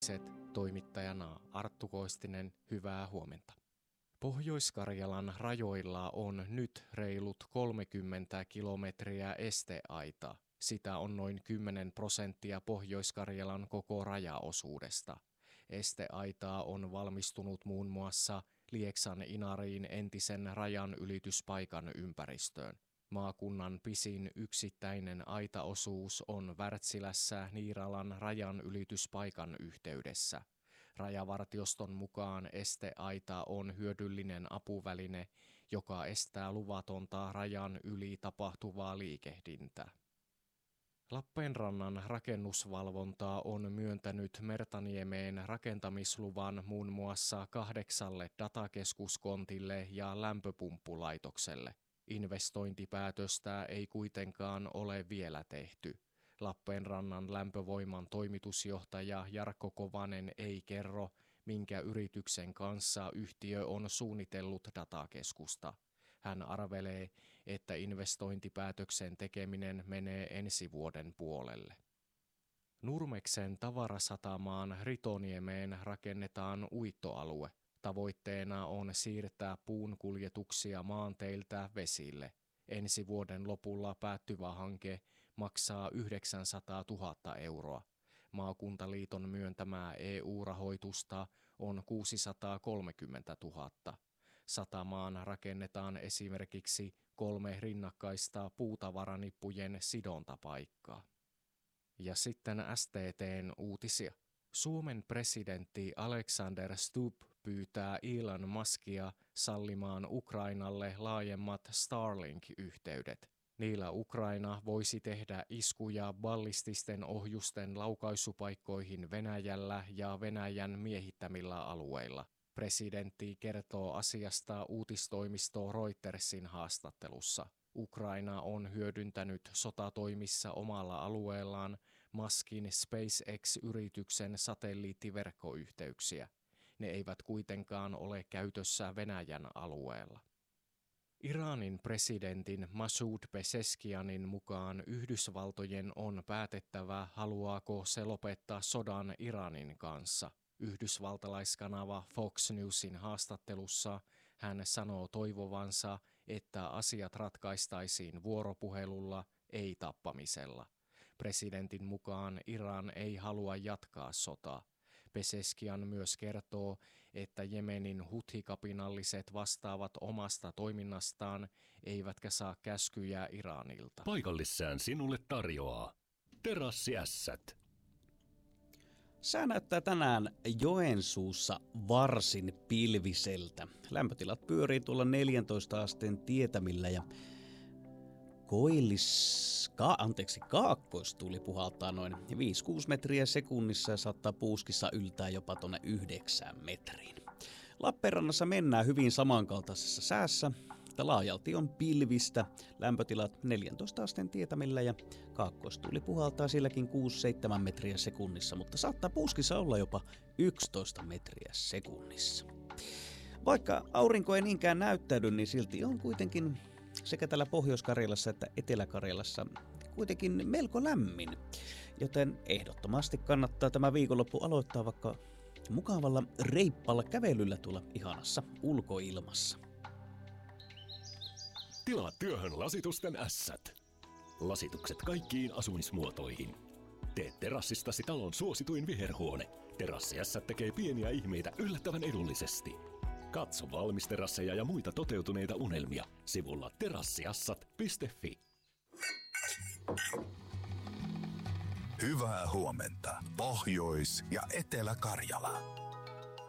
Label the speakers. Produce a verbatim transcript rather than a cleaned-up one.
Speaker 1: Toimittajana Arttu Koistinen, hyvää huomenta. Pohjois-Karjalan rajoilla on nyt reilut kolmekymmentä kilometriä esteaitaa. Sitä on noin kymmenen prosenttia Pohjois-Karjalan koko rajaosuudesta. Esteaitaa on valmistunut muun muassa Lieksan Inariin entisen rajan ylityspaikan ympäristöön. Maakunnan pisin yksittäinen aitaosuus on Wärtsilässä Niiralan rajan ylityspaikan yhteydessä. Rajavartioston mukaan esteaita on hyödyllinen apuväline, joka estää luvatonta rajan yli tapahtuvaa liikehdintää. Lappeenrannan rakennusvalvonta on myöntänyt Mertaniemeen rakentamisluvan muun muassa kahdeksalle datakeskuskontille ja lämpöpumppulaitokselle. Investointipäätöstä ei kuitenkaan ole vielä tehty. Lappeenrannan lämpövoiman toimitusjohtaja Jarkko Kovanen ei kerro, minkä yrityksen kanssa yhtiö on suunnitellut datakeskusta. Hän arvelee, että investointipäätöksen tekeminen menee ensi vuoden puolelle. Nurmeksen tavarasatamaan Ritoniemeen rakennetaan uittoalue. Tavoitteena on siirtää puun kuljetuksia maanteiltä vesille. Ensi vuoden lopulla päättyvä hanke maksaa yhdeksänsataatuhatta euroa. Maakuntaliiton myöntämää E U-rahoitusta on kuusisataakolmekymmentätuhatta. Satamaan rakennetaan esimerkiksi kolme rinnakkaista puutavaranippujen sidontapaikkaa. Ja sitten S T T:n uutisia. Suomen presidentti Alexander Stubb pyytää Elon Muskia sallimaan Ukrainalle laajemmat Starlink-yhteydet. Niillä Ukraina voisi tehdä iskuja ballististen ohjusten laukaisupaikkoihin Venäjällä ja Venäjän miehittämillä alueilla. Presidentti kertoo asiasta uutistoimisto Reutersin haastattelussa. Ukraina on hyödyntänyt sotatoimissa omalla alueellaan Muskin SpaceX-yrityksen satelliittiverkkoyhteyksiä. Ne eivät kuitenkaan ole käytössä Venäjän alueella. Iranin presidentin Masoud Pezeshkianin mukaan Yhdysvaltojen on päätettävä, haluaako se lopettaa sodan Iranin kanssa. Yhdysvaltalaiskanava Fox Newsin haastattelussa hän sanoo toivovansa, että asiat ratkaistaisiin vuoropuhelulla, ei tappamisella. Presidentin mukaan Iran ei halua jatkaa sotaa. Pezeshkian myös kertoo, että Jemenin huthi-kapinalliset vastaavat omasta toiminnastaan, eivätkä saa käskyjä Iranilta.
Speaker 2: Paikallissään sinulle tarjoaa Terassiässät.
Speaker 3: Sää näyttää tänään Joensuussa varsin pilviseltä. Lämpötilat pyörii tuolla neljäntoista asteen tietämillä ja koillis, ka, anteeksi, kaakkoistuuli puhaltaa noin viisi kuusi metriä sekunnissa ja saattaa puuskissa yltää jopa tonne yhdeksään metriin. Lappeenrannassa mennään hyvin samankaltaisessa säässä. Laajalti on pilvistä, lämpötilat neljäntoista asteen tietämillä ja kaakkoistuuli puhaltaa silläkin kuusi seitsemän metriä sekunnissa, mutta saattaa puuskissa olla jopa yksitoista metriä sekunnissa. Vaikka aurinko ei niinkään näyttäydy, niin silti on kuitenkin sekä täällä Pohjois-Karjalassa että Etelä-Karjalassa kuitenkin melko lämmin, joten ehdottomasti kannattaa tämä viikonloppu aloittaa vaikka mukavalla reippalla kävelyllä tuolla ihanassa ulkoilmassa.
Speaker 2: Tilaa työhön Lasitusten ässät. Lasitukset kaikkiin asumismuotoihin. Tee terassistasi talon suosituin viherhuone. Terassiässät tekee pieniä ihmeitä yllättävän edullisesti. Katso valmisterasseja ja muita toteutuneita unelmia sivulla terassiassat piste fi.
Speaker 4: Hyvää huomenta, Pohjois- ja Etelä-Karjala.